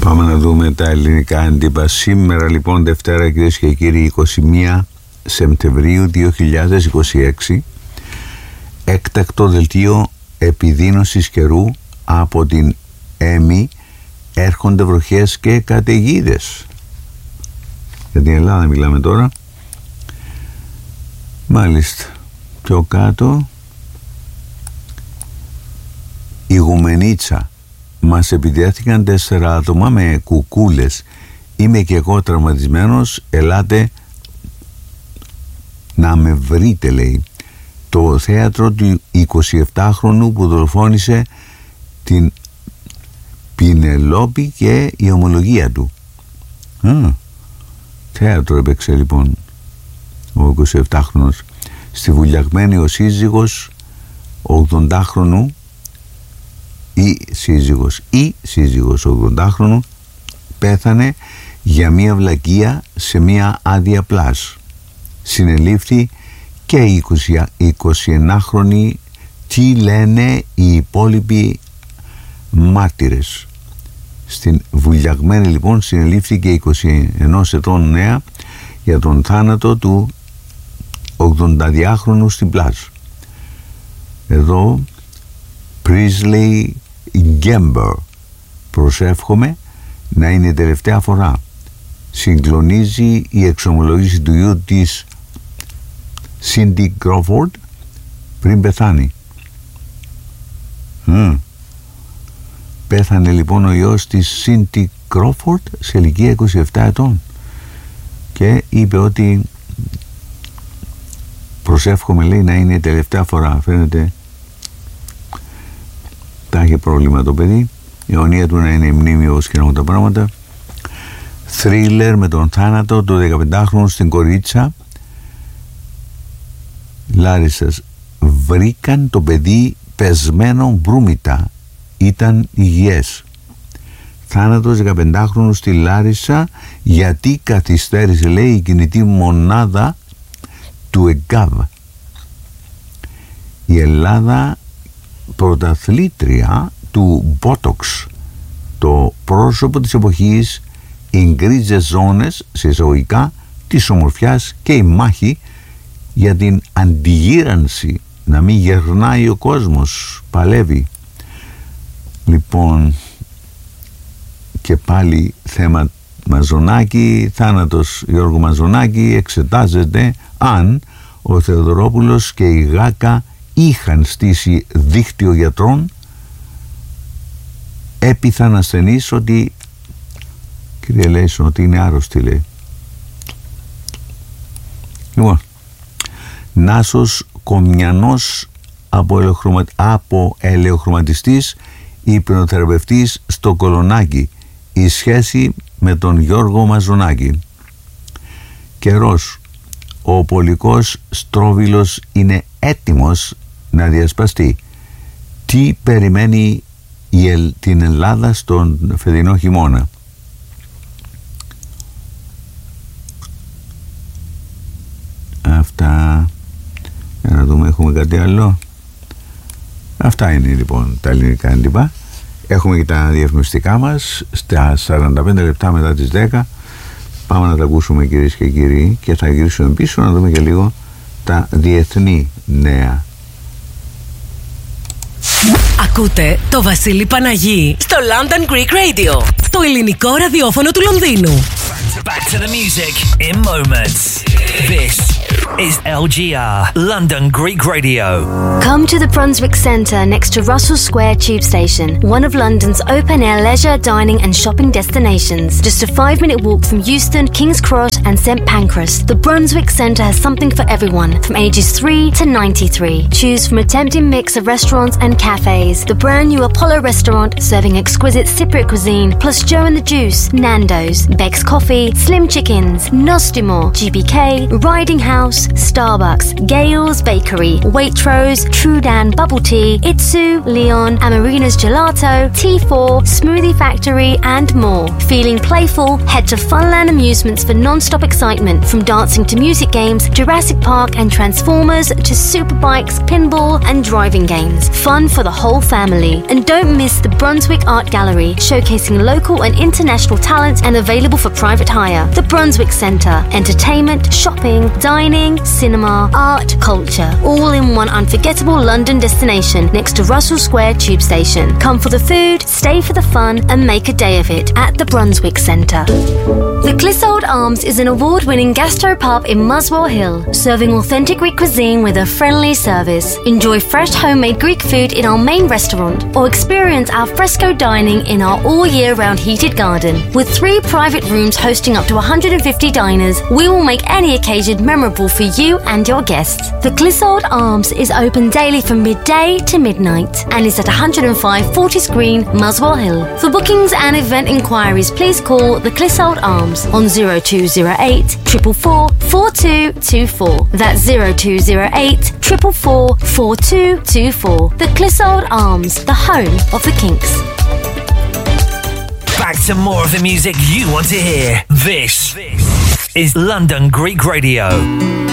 Πάμε να δούμε τα ελληνικά έντυπα. Σήμερα λοιπόν Δευτέρα, κυρίες και κύριοι, 21 Σεπτεμβρίου 2026, έκτακτο δελτίο επιδείνωσης καιρού από την ΕΜΗ. Έρχονται βροχές και καταιγίδες. Για την Ελλάδα μιλάμε τώρα. Μάλιστα. Πιο κάτω, η Γουμενίτσα. Μας επιτέθηκαν 4 άτομα με κουκούλες. Είμαι και εγώ τραυματισμένος. Ελάτε να με βρείτε, λέει. Το θέατρο του 27χρονου που δολοφόνησε την Πινελόπη και η ομολογία του. Θέατρο έπαιξε λοιπόν ο 27χρονος. Στη Βουλιαγμένη ο σύζυγος 80χρονου ή σύζυγος 80χρονου πέθανε για μία βλακεία σε μία άδεια πλάζ. Συνελήφθη και οι 21χρονοι. Τι λένε οι υπόλοιποι μάρτυρες? Στην Βουλιαγμένη λοιπόν συνελήφθηκε 21 ετών νέα για τον θάνατο του 82χρονου στην πλάζ. Εδώ Πρίσλεϊ Γκέμπερ. Προσεύχομαι να είναι η τελευταία φορά. Συγκλονίζει η εξομολόγηση του γιου της Σίντι Κρόφορντ πριν πεθάνει. Πέθανε λοιπόν ο γιος της Σίντι Κρόφορντ σε ηλικία 27 ετών και είπε ότι προσεύχομαι, λέει, να είναι η τελευταία φορά. Φαίνεται τα έχει πρόβλημα το παιδί. Η αιωνία του να είναι η μνήμη όπως και να έχουν τα πράγματα. Θρίλερ με τον θάνατο του 15χρονου στην Κορίτσα Λάρισσας. Βρήκαν το παιδί πεσμένο μπρούμητα. Ήταν υγιές. Θάνατος 15χρονου στη Λάρισσα γιατί καθυστέρησε, λέει, η κινητή μονάδα του ΕΚΑΒ. Η Ελλάδα πρωταθλήτρια του Botox. Το πρόσωπο της εποχής, οι γκρίζες ζώνες, σε εισαγωγικά, της ομορφιάς και η μάχη για την αντιγύρανση, να μην γερνάει ο κόσμος, παλεύει. Λοιπόν, και πάλι θέμα Μαζονάκη, θάνατος Γιώργου Μαζονάκη. Εξετάζεται αν ο Θεοδωρόπουλος και η ΓΑΚΑ είχαν στήσει δίκτυο γιατρών έπειθαν ασθενείς ότι, κύριε Λέισον, ότι είναι άρρωστοι, λέει. Λοιπόν, Νάσος Κομιανός από ελαιοχρωματιστής υπνοθεραπευτής στο Κολονάκι. Η σχέση με τον Γιώργο Μαζονάκη. Καιρός. Ο πολικός στρόβιλος είναι έτοιμος να διασπαστεί. Τι περιμένει την Ελλάδα στον φετινό χειμώνα? Αυτά. Για να δούμε, έχουμε κάτι άλλο? Αυτά είναι λοιπόν τα ελληνικά έντυπα. Έχουμε και τα διαφημιστικά μας στα 45 λεπτά μετά τις 10. Πάμε να τα ακούσουμε, κυρίες και κύριοι, και θα γυρίσουμε πίσω να δούμε και λίγο τα διεθνή νέα. Ακούτε το Βασίλη Παναγί στο London Greek Radio, το ελληνικό ραδιόφωνο του Λονδίνου. Back to the music in moments. This is LGR, London Greek Radio. Come to the Brunswick Centre next to Russell Square Tube Station, one of London's open-air leisure, dining and shopping destinations. Just a 5-minute walk from Euston, King's Cross and St Pancras. The Brunswick Centre has something for everyone, from ages 3 to 93. Choose from a tempting mix of restaurants and cafes. The brand new Apollo restaurant, serving exquisite Cypriot cuisine, plus Joe and the Juice, Nando's, Beck's Coffee, Slim Chickens, Nostimor, GBK, Riding House, House, Starbucks, Gale's Bakery, Waitrose, Trudan Bubble Tea, Itsu, Leon, Amarina's Gelato, T4, Smoothie Factory, and more. Feeling playful? Head to Funland Amusements for non-stop excitement, from dancing to music games, Jurassic Park and Transformers to superbikes, pinball and driving games. Fun for the whole family. And don't miss the Brunswick Art Gallery, showcasing local and international talent and available for private hire. The Brunswick Centre. Entertainment, shopping, dining, cinema, art, culture. All in one unforgettable London destination next to Russell Square Tube Station. Come for the food, stay for the fun and make a day of it at the Brunswick Centre. The Clissold Arms is an award-winning gastropub in Muswell Hill, serving authentic Greek cuisine with a friendly service. Enjoy fresh homemade Greek food in our main restaurant or experience our fresco dining in our all-year-round heated garden. With 3 private rooms hosting up to 150 diners, we will make any occasion memorable for you and your guests. The Clissold Arms is open daily from midday to midnight and is at 105 Fortis Green, Muswell Hill. For bookings and event inquiries, please call the Clissold Arms on 0208 444 4224. That's 0208 444 4224. The Clissold Arms, the home of the Kinks. Back to more of the music you want to hear. This is London Greek Radio.